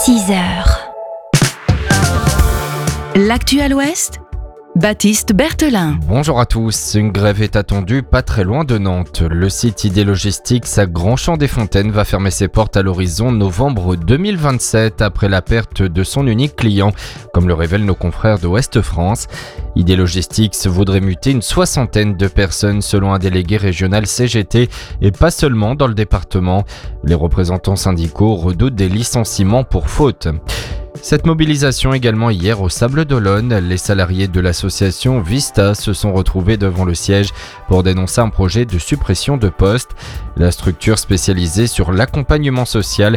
6h. L'actu à l'Ouest, Baptiste Berthelin. Bonjour à tous, une grève est attendue pas très loin de Nantes. Le site ID Logistics à Grand-Champ-des-Fontaines va fermer ses portes à l'horizon novembre 2027 après la perte de son unique client, comme le révèlent nos confrères de Ouest France. ID Logistics voudrait muter une soixantaine de personnes selon un délégué régional CGT et pas seulement dans le département. Les représentants syndicaux redoutent des licenciements pour faute. Cette mobilisation également hier au Sables d'Olonne, les salariés de l'association Vista se sont retrouvés devant le siège pour dénoncer un projet de suppression de postes. La structure spécialisée sur l'accompagnement social